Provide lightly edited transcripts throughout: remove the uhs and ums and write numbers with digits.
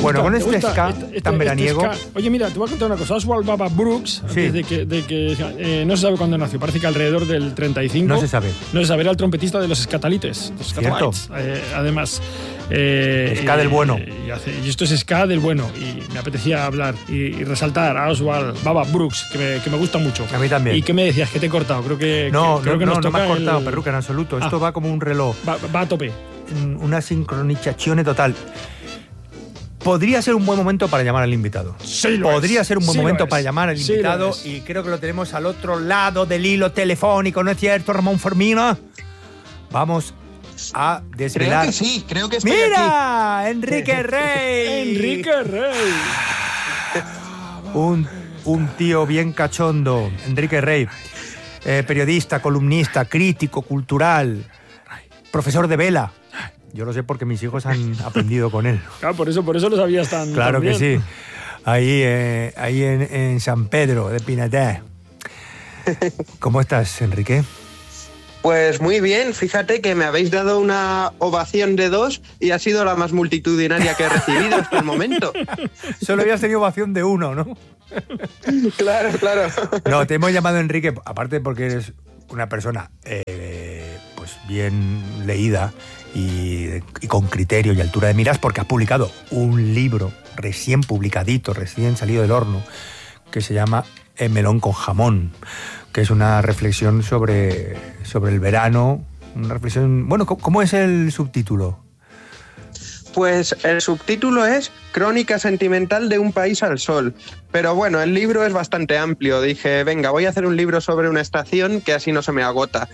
Bueno, con este ska tan veraniego. Oye, mira, te voy a contar una cosa. Oswald Baba Brooks, Sí. no se sabe cuándo nació, parece que alrededor del 35. No se sabe. No se sabe, era el trompetista de los Skatalites. Los Cierto. Skatalites, además. Ska del bueno. Y esto es ska del bueno. Y me apetecía hablar y resaltar a Oswald Baba Brooks, que me gusta mucho. A mí también. ¿Y qué me decías? ¿Que te he cortado? Creo que No nos me has toca cortado, Perruca, en absoluto. Esto va como un reloj. Va a tope. Una sincronización total. Podría ser un buen momento para llamar al invitado. Sí lo Podría es. ser un buen Sí momento lo es. para llamar al Sí invitado lo es. y creo que lo tenemos al otro lado del hilo telefónico, ¿no es cierto, Ramón Fermina? Vamos a desvelar. Creo que estoy aquí. ¡Mira! ¡Enrique Rey! Enrique Rey. Un tío bien cachondo. Enrique Rey. Periodista, columnista, crítico, cultural, profesor de vela. Yo lo sé porque mis hijos han aprendido con él. Claro, por eso lo sabías tan Claro tan que bien. sí. Ahí en San Pedro de Pinaté. ¿Cómo estás, Enrique? Pues muy bien, fíjate que me habéis dado una ovación de 2 y ha sido la más multitudinaria que he recibido hasta el momento. Solo habías tenido ovación de 1, ¿no? Claro. No, te hemos llamado Enrique, aparte porque eres una persona pues bien leída y con criterio y altura de miras, porque has publicado un libro recién publicadito, recién salido del horno, que se llama El melón con jamón, que es una reflexión sobre el verano, una reflexión... Bueno, ¿cómo es el subtítulo? Pues el subtítulo es Crónica sentimental de un país al sol. Pero bueno, el libro es bastante amplio. Dije, venga, voy a hacer un libro sobre una estación que así no se me agota.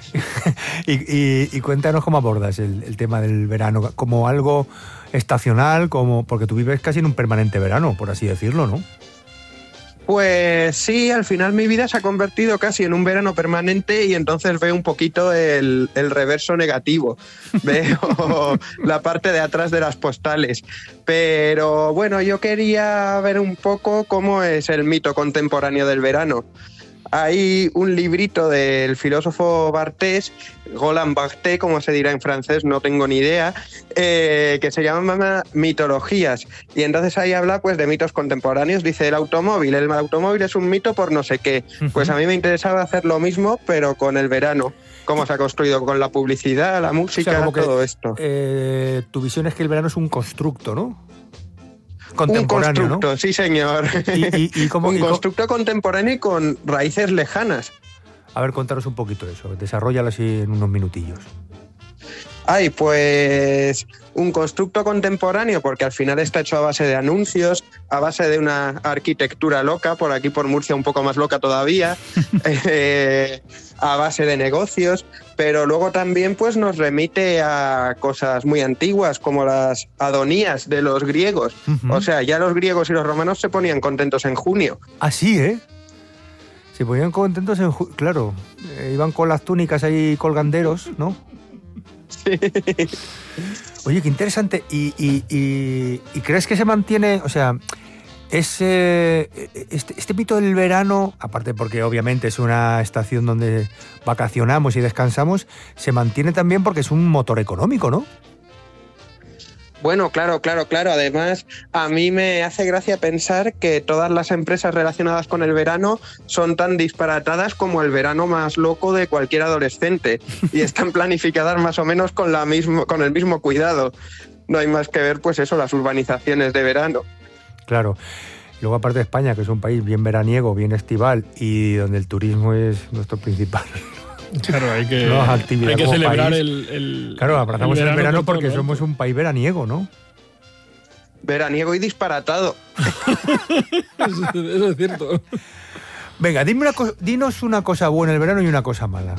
y cuéntanos cómo abordas el tema del verano, como algo estacional, porque tú vives casi en un permanente verano, por así decirlo, ¿no? Pues sí, al final mi vida se ha convertido casi en un verano permanente y entonces veo un poquito el reverso negativo. Veo la parte de atrás de las postales. Pero bueno, yo quería ver un poco cómo es el mito contemporáneo del verano. Hay un librito del filósofo Barthes, Roland Barthes, como se dirá en francés, no tengo ni idea, que se llama Mitologías. Y entonces ahí habla pues de mitos contemporáneos. Dice el automóvil es un mito por no sé qué. Pues a mí me interesaba hacer lo mismo, pero con el verano. Cómo se ha construido con la publicidad, la música, o sea, todo esto. Tu visión es que el verano es un constructo, ¿no? Contemporáneo, un constructo, ¿no? Sí, señor. Un constructo contemporáneo y con raíces lejanas. A ver, contaros un poquito eso. Desarróllalo así en unos minutillos. Ay, pues un constructo contemporáneo, porque al final está hecho a base de anuncios, a base de una arquitectura loca, por aquí por Murcia un poco más loca todavía, a base de negocios, pero luego también pues nos remite a cosas muy antiguas, como las adonías de los griegos. O sea, ya los griegos y los romanos se ponían contentos en junio. Así, ¿eh? Se ponían contentos en junio, claro. Iban con las túnicas ahí colganderos, ¿no? Sí. Oye, qué interesante. ¿Y crees que se mantiene, o sea, este mito del verano, aparte porque obviamente es una estación donde vacacionamos y descansamos, se mantiene también porque es un motor económico, ¿no? Bueno, claro. Además, a mí me hace gracia pensar que todas las empresas relacionadas con el verano son tan disparatadas como el verano más loco de cualquier adolescente y están planificadas más o menos con el mismo cuidado. No hay más que ver, pues eso, las urbanizaciones de verano. Claro. Luego, aparte de España, que es un país bien veraniego, bien estival y donde el turismo es nuestro principal... Claro, hay que celebrar el Claro, abrazamos el verano porque todo, ¿no? somos un país veraniego, ¿no? Veraniego y disparatado. Eso es cierto. Venga, dinos una cosa buena del verano y una cosa mala.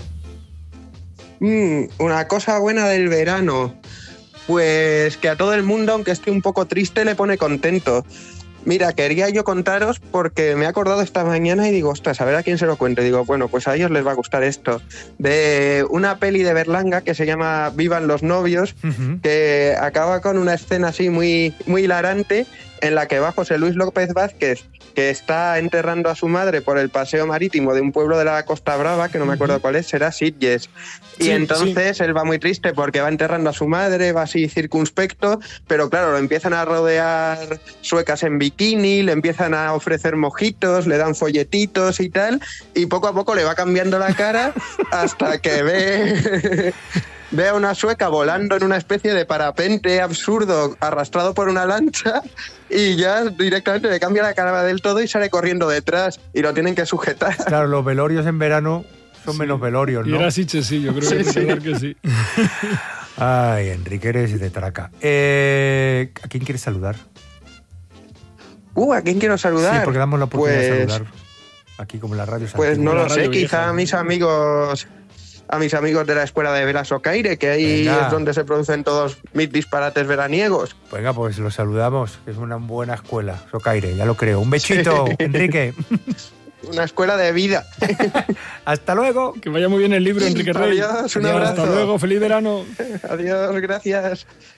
Una cosa buena del verano. Pues que a todo el mundo, aunque esté un poco triste, le pone contento. Mira, quería yo contaros porque me he acordado esta mañana y digo, ostras, a ver a quién se lo cuento. Y digo, bueno, pues a ellos les va a gustar esto. De una peli de Berlanga que se llama Vivan los novios, que acaba con una escena así muy, muy hilarante en la que va José Luis López Vázquez que está enterrando a su madre por el paseo marítimo de un pueblo de la Costa Brava, que no me acuerdo cuál es, será Sitges. Y Sí, entonces él va muy triste porque va enterrando a su madre, va así circunspecto, pero claro, lo empiezan a rodear suecas en bikini, le empiezan a ofrecer mojitos, le dan folletitos y tal, y poco a poco le va cambiando la cara hasta que ve a una sueca volando en una especie de parapente absurdo arrastrado por una lancha y ya directamente le cambia la cara del todo y sale corriendo detrás y lo tienen que sujetar. Claro, los velorios en verano son menos velorios, Y ¿no? era Sitges, sí, yo creo que sí. Ay, Enrique, eres de traca. ¿A quién quieres saludar? ¿A quién quiero saludar? Sí, porque damos la oportunidad de Pues- saludar aquí como en la radio. Pues no La lo sé, radio quizá vieja. a mis amigos de la escuela de Vela Socaire, que ahí Venga. es donde se producen todos mis disparates veraniegos. Venga, pues los saludamos, que es una buena escuela, Socaire, ya lo creo. Un bechito, Enrique. Una escuela de vida. Hasta luego. Que vaya muy bien el libro, Enrique Rey. Adiós, un abrazo. Hasta luego, feliz verano. Adiós, gracias.